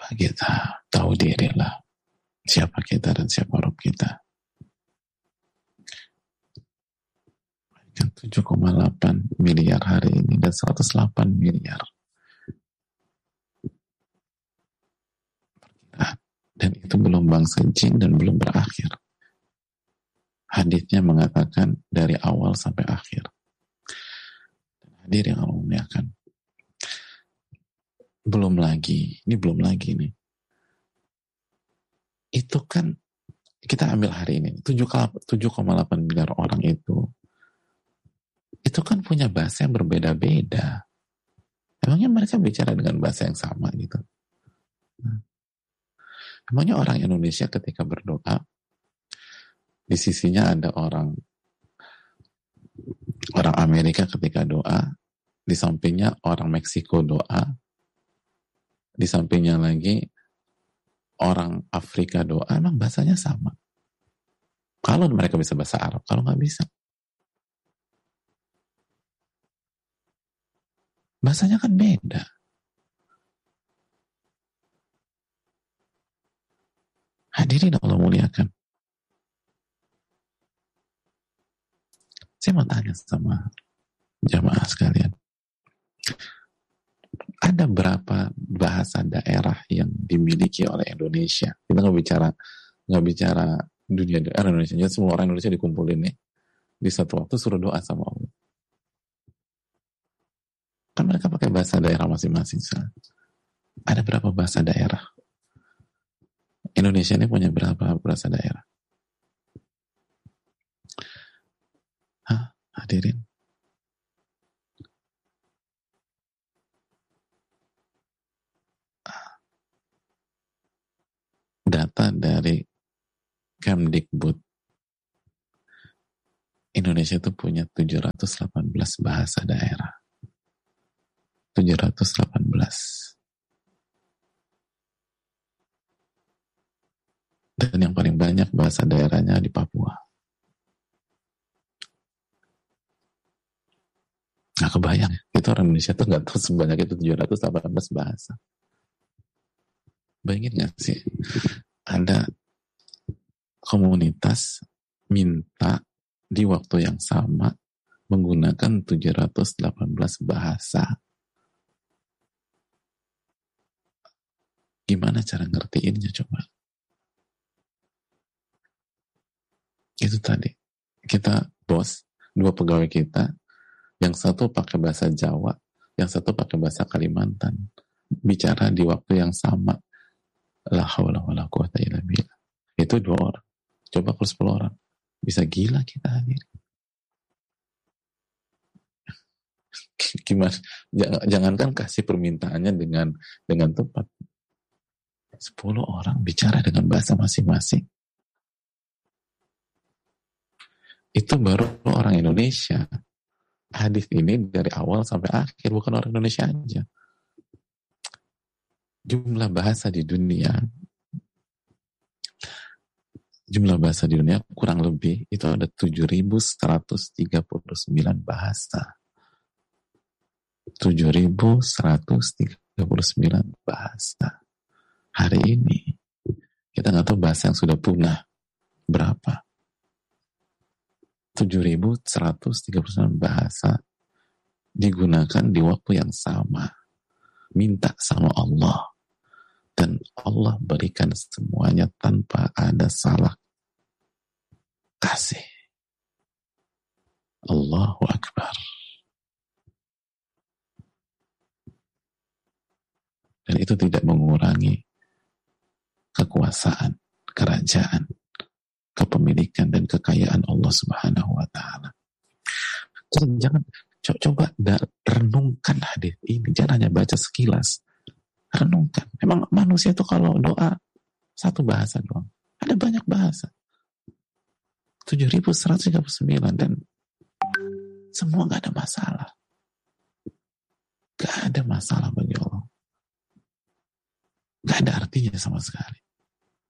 kita tahu dirilah siapa kita dan siapa Rabb kita. 7,8 miliar hari ini dan 108 miliar. Dan itu belum bangsa jin dan belum berakhir. Haditsnya mengatakan dari awal sampai akhir. Hadir yang Allah muliakan. Belum lagi nih. Itu kan kita ambil hari ini 7,8 miliar orang itu kan punya bahasa yang berbeda-beda. Emangnya mereka bicara dengan bahasa yang sama gitu? Emangnya orang Indonesia ketika berdoa di sisinya ada orang Amerika ketika doa, di sampingnya orang Meksiko doa, di sampingnya lagi orang Afrika doa, emang bahasanya sama? Kalau mereka bisa bahasa Arab, kalau nggak bisa, bahasanya kan beda. Hadirin Allah muliakan. Saya mau tanya sama jamaah sekalian. Ada berapa bahasa daerah yang dimiliki oleh Indonesia? Kita nggak bicara dunia daerah Indonesia. Jadi semua orang Indonesia dikumpulin nih. Di satu waktu suruh doa sama Allah. Kan mereka pakai bahasa daerah masing-masing. Ada berapa bahasa daerah? Indonesia ini punya berapa bahasa daerah? Hadirin. Data dari Kemdikbud, Indonesia itu punya 718 bahasa daerah. 718. Dan yang paling banyak bahasa daerahnya di Papua. Nggak kebayang ya, itu orang Indonesia tuh nggak tahu sebanyak itu 718 bahasa. Bayangin nggak sih, ada komunitas minta di waktu yang sama menggunakan 718 bahasa. Gimana cara ngertiinnya coba? Itu tadi, kita bos, 2 pegawai kita, yang satu pakai bahasa Jawa, yang satu pakai bahasa Kalimantan, bicara di waktu yang sama. La haula wala quwata illa billah. Itu 2 orang. Coba kalau 10 orang. Bisa gila kita hadir. Gimana? Jangankan kasih permintaannya dengan tepat. 10 orang bicara dengan bahasa masing-masing. Itu baru orang Indonesia. Hadis ini dari awal sampai akhir, bukan orang Indonesia aja. Jumlah bahasa di dunia kurang lebih itu ada 7.139 bahasa. 7.139 bahasa. Hari ini kita nggak tahu bahasa yang sudah punah berapa. 7.139 bahasa digunakan di waktu yang sama. Minta sama Allah. Dan Allah berikan semuanya tanpa ada salah kasih. Allahu Akbar. Dan itu tidak mengurangi kekuasaan, kerajaan, kepemilikan dan kekayaan Allah Subhanahu wa Ta'ala. Jangan coba renungkan hadis ini, jangan hanya baca sekilas. Renungkan. Emang manusia itu kalau doa satu bahasa doang, ada banyak bahasa. 7.139 dan semua gak ada masalah. Gak ada masalah bagi Allah. Gak ada artinya sama sekali.